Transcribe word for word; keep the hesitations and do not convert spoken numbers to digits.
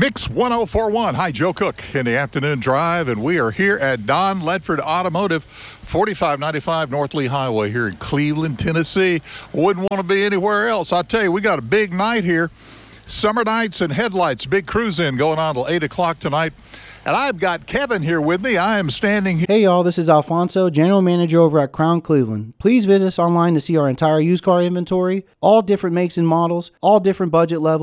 Mix one oh four point one. Hi, Joe Cook in the afternoon drive, and we are here at Don Ledford Automotive, forty-five ninety-five North Lee Highway here in Cleveland, Tennessee. Wouldn't want to be anywhere else. I tell you, we got a big night here. Summer nights and headlights, big cruise-in going on till eight o'clock tonight. And I've got Kevin here with me. I am standing here. Hey y'all, this is Alfonso, General Manager over at Crown Cleveland. Please visit us online to see our entire used car inventory, all different makes and models, all different budget levels.